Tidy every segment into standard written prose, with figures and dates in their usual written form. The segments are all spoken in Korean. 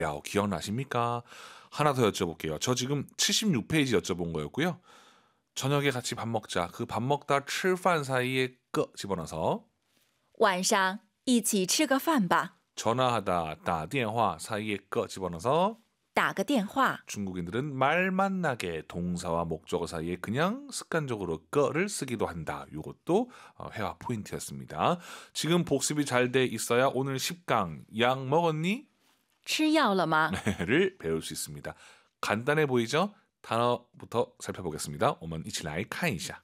기억나십니까? 하나 더 여쭤볼게요. 저 지금 76페이지 여쭤본 거였고요. 저녁에 같이 밥 먹자. 그 밥 먹다 吃饭 사이에 끄 집어넣어서 晚上一起吃个饭吧， 전화하다 打电话 사이에 끄 집어넣어서 打个电话。 중국인들은 말 만나게 동사와 목적어 사이에 그냥 습관적으로 끄를 쓰기도 한다. 이것도 회화 포인트였습니다. 지금 복습이 잘 돼 있어야 오늘 10강 약 먹었니? 吃药了吗？ 를 배울 수 있습니다. 간단해 보이죠? 단어부터 살펴보겠습니다. 我们一起来看一下.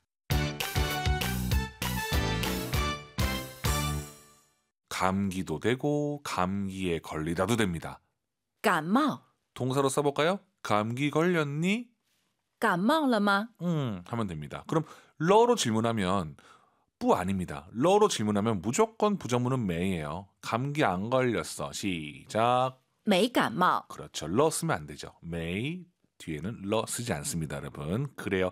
감기도 되고 감기에 걸리다도 됩니다. 感冒， 동사로 써볼까요? 감기 걸렸니? 感冒了吗？ 하면 됩니다. 그럼 러로 질문하면 뿌 아닙니다. 러로 질문하면 무조건 부정문은 매예요. 감기 안 걸렸어. 시작. 没感冒。 그렇죠. 러 쓰면 안 되죠. may 뒤에는 러 쓰지 않습니다, 여러분. 그래요.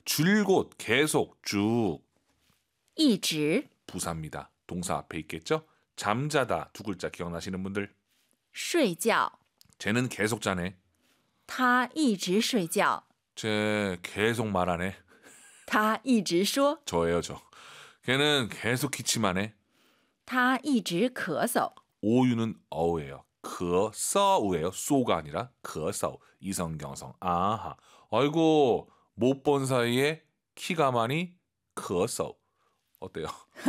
줄곧 계속 쭉 一直 부사입니다. 동사 앞에 있겠죠? 잠자다 두 글자 기억나시는 분들? 睡觉， 쟤는 계속 자네. 他一直睡觉， 쟤 계속 말하네. 他一直说， 저예요, 저. 걔는 계속 기침하네. 他一直咳嗽， 오유는 어우예요. 그서우예요. 쏘가 아니라 그서 이성경성. 아하. 아이고 못 본 사이에 키가 많이 그서. 어때요?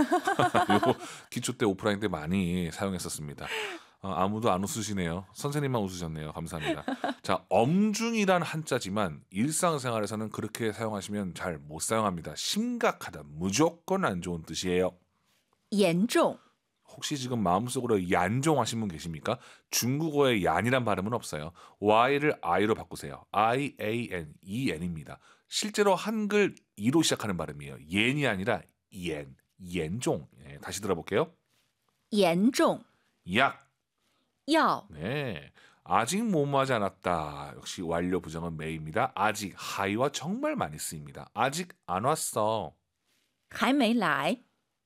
이거 기초 때 오프라인 때 많이 사용했었습니다. 아무도 안 웃으시네요. 선생님만 웃으셨네요. 감사합니다. 자, 엄중이란 한자지만 일상생활에서는 그렇게 사용하시면 잘 못 사용합니다. 심각하다. 무조건 안 좋은 뜻이에요. 严重， 혹시 지금 마음속으로 얀종하신 분 계십니까? 중국어에 얀이란 발음은 없어요. Y를 I로 바꾸세요. I-A-N, E-N입니다. 실제로 한글 E로 시작하는 발음이에요. 옌이 아니라 옌, 옌종. 네, 다시 들어볼게요. 严重， 약. 药， 네, 아직 모모하지 않았다. 역시 완료 부정은 매입니다. 아직 하이와 정말 많이 쓰입니다. 아직 안 왔어. 还没来，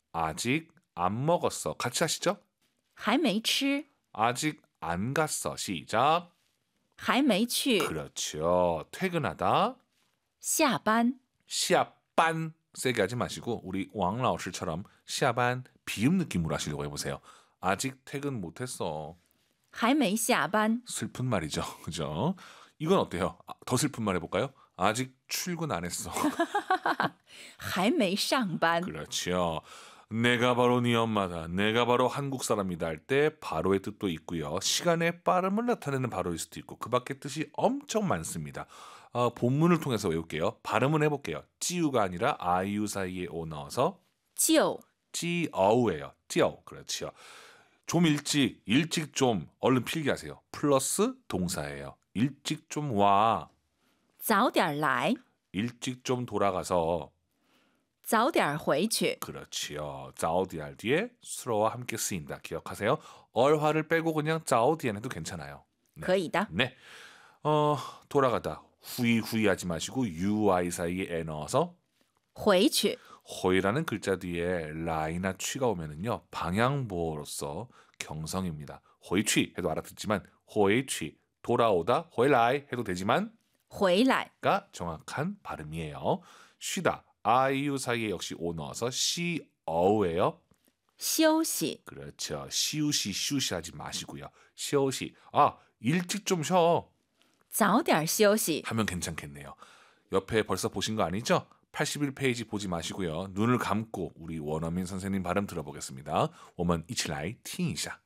아직 안 먹었어. 같이 하시죠. 还没吃， 아직 안 갔어. 시작. 还没去， 그렇죠. 퇴근하다. 下班， 시합반 세게 하지 마시고 우리 왕老师처럼 시합반 비음 느낌으로 하시려고 해보세요. 아직 퇴근 못했어. 还没下班， 슬픈 말이죠. 그죠? 이건 어때요? 더 슬픈 말 해볼까요? 아직 출근 안 했어. 还没上班， 그렇죠. 내가 바로 네 엄마다. 내가 바로 한국 사람이다 할 때 바로의 뜻도 있고요. 시간의 빠름을 나타내는 바로일 수도 있고 그 밖의 뜻이 엄청 많습니다. 본문을 통해서 외울게요. 발음은 해볼게요. 찌우가 아니라 아이유 사이에 오 넣어서 就 찌어우예요. 찌어. 그렇죠. 좀 일찍 좀 얼른 필기하세요. 플러스 동사예요. 일찍 좀 와. 早点来， 일찍 좀 돌아가서. 早点回去， 그렇지요. 자오디알 뒤에 수로와 함께 쓰인다. 기억하세요. 얼화를 빼고 그냥 자오디안 해도 괜찮아요. 可以的。 네. 돌아가다. 후이하지 마시고 UI 사이에 에 넣어서 回去， 호이라는 글자 뒤에 라이나 취가 오면은요. 방향보호로서 경성입니다. 호이취 해도 알아듣지만 호이취 돌아오다 호이라이 해도 되지만 回来， 가 정확한 발음이에요. 쉬다. 아이유 사이에 역시 오 넣어서 시어우예요. 休息， 그렇죠. 쉬우시 하지 마시고요. 쉬우시. 일찍 좀 쉬어 早点休息， 하면 괜찮겠네요. 옆에 벌써 보신 거 아니죠? 81페이지 보지 마시고요. 눈을 감고 우리 원어민 선생님 발음 들어보겠습니다. 我们一起来听一下.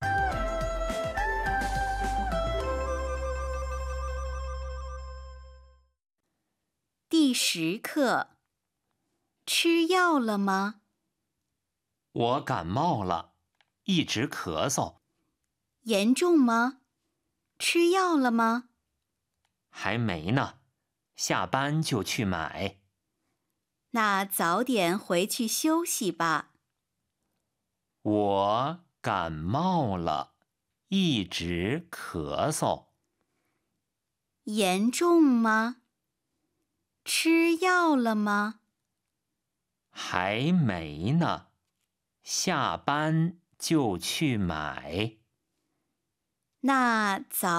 第10课，吃药了吗？ 我感冒了，一直咳嗽， 严重吗？吃药了吗？ 还没呢，下班就去买。 那早点回去休息吧。 我感冒了，一直咳嗽， 严重吗？吃药了吗？ 还没呢，下班就去买。 那早